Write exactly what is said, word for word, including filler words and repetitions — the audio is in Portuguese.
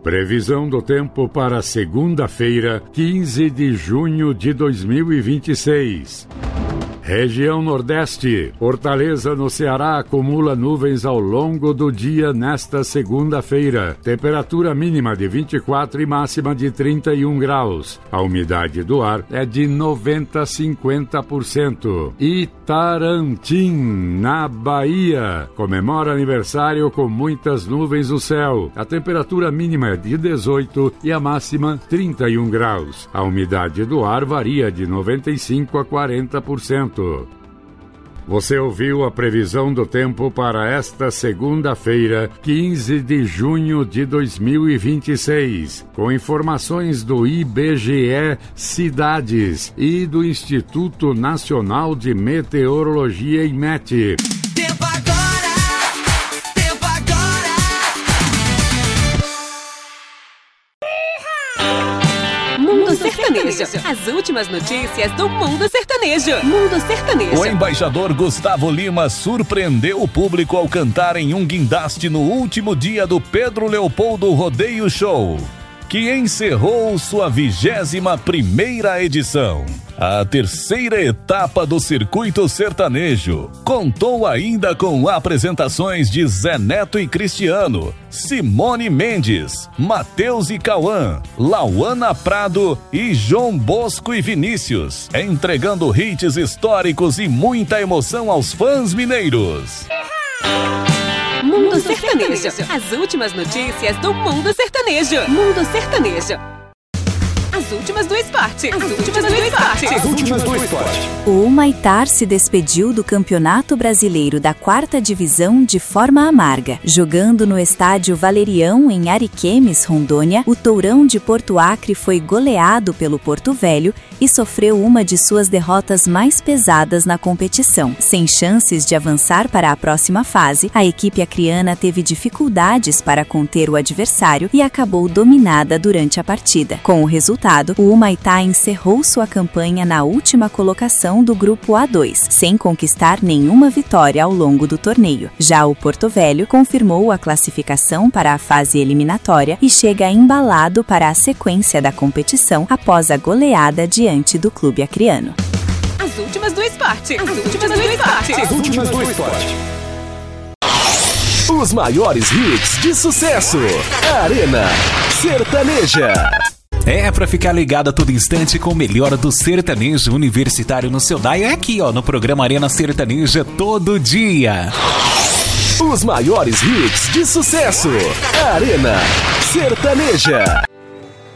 Previsão do tempo para segunda-feira, quinze de junho de dois mil e vinte e seis. Região Nordeste. Fortaleza, no Ceará, acumula nuvens ao longo do dia nesta segunda-feira. Temperatura mínima de vinte e quatro e máxima de trinta e um graus. A umidade do ar é de noventa a cinquenta por cento. Itarantim, na Bahia, comemora aniversário com muitas nuvens no céu. A temperatura mínima é de dezoito e a máxima trinta e um graus. A umidade do ar varia de noventa e cinco a quarenta por cento. Você ouviu a previsão do tempo para esta segunda-feira, quinze de junho de dois mil e vinte e seis, com informações do I B G E Cidades e do Instituto Nacional de Meteorologia, IMET. Tempo agora, tempo agora. Mundo Sertanejo. As últimas notícias do Mundo Sertanejo. Mundo Sertanejo. O embaixador Gustavo Lima surpreendeu o público ao cantar em um guindaste no último dia do Pedro Leopoldo Rodeio Show, que encerrou sua vigésima primeira edição. A terceira etapa do Circuito Sertanejo contou ainda com apresentações de Zé Neto e Cristiano, Simone Mendes, Matheus e Cauã, Lauana Prado e João Bosco e Vinícius, entregando hits históricos e muita emoção aos fãs mineiros. Mundo Sertanejo. As últimas notícias do Mundo Sertanejo. Mundo Sertanejo. As últimas do esporte. As, As últimas do esporte. As últimas do esporte. O Humaitá se despediu do Campeonato Brasileiro da quarta Divisão de forma amarga. Jogando no estádio Valerião, em Ariquemes, Rondônia, o Tourão de Porto Acre foi goleado pelo Porto Velho e sofreu uma de suas derrotas mais pesadas na competição. Sem chances de avançar para a próxima fase, a equipe acreana teve dificuldades para conter o adversário e acabou dominada durante a partida. Com o resultado, o Humaitá encerrou sua campanha na última colocação do Grupo A dois, sem conquistar nenhuma vitória ao longo do torneio. Já o Porto Velho confirmou a classificação para a fase eliminatória e chega embalado para a sequência da competição após a goleada diante do clube acreano. As últimas do esporte. As últimas do esporte. As últimas do esporte. Os maiores hits de sucesso. Arena Sertaneja. É, pra ficar ligado a todo instante com o melhor do sertanejo universitário no seu dial, é aqui, ó, no programa Arena Sertaneja, todo dia. Os maiores hits de sucesso. Arena Sertaneja.